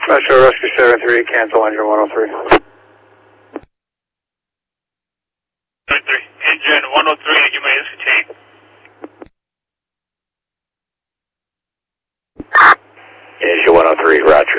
Metro Rescue 73, cancel engine 103. engine 103, you may discontinue. Engine 103, roger.